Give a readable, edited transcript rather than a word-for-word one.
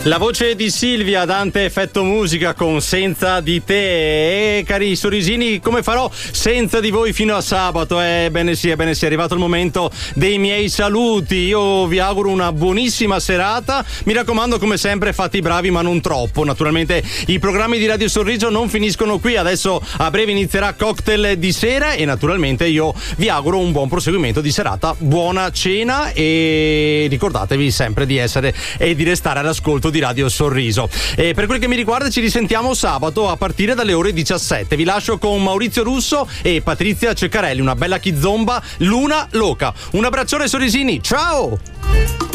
La voce di Silvia, Dante Effetto Musica con Senza di te. E cari sorrisini, come farò senza di voi fino a sabato? Ebbene sì, è arrivato il momento dei miei saluti. Io vi auguro una buonissima serata. Mi raccomando, come sempre, fate i bravi ma non troppo. Naturalmente i programmi di Radio Sorriso non finiscono qui. Adesso a breve inizierà Cocktail di sera e naturalmente io vi auguro un buon proseguimento di serata, buona cena e ricordatevi sempre di essere e di restare all'ascolto di Radio Sorriso. E per quel che mi riguarda ci risentiamo sabato a partire dalle ore 17. Vi lascio con Maurizio Russo e Patrizia Ceccarelli, una bella kizomba Luna Loca. Un abbraccione sorrisini, ciao!